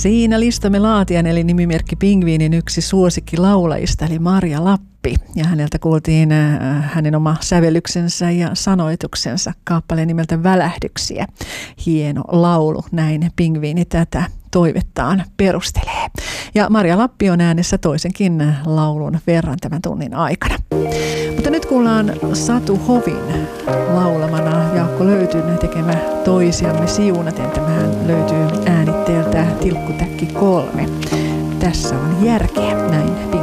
Siinä listamme laatijan eli nimimerkki Pingviinin yksi suosikkilaulajista eli Marja Lappi. Ja häneltä kuultiin hänen oma sävellyksensä ja sanoituksensa kappaleen nimeltä Välähdyksiä. Hieno laulu, näin Pingviini tätä toivettaan perustelee. Ja Marja Lappi on äänessä toisenkin laulun verran tämän tunnin aikana. Mutta nyt kuullaan Satu Hovin laulamana Jaakko Löytyn tekemä Toisiamme siunaten. Tämähän löytyy äänitteeltä Tilkkutäkki 3. Tässä on järkeä, näin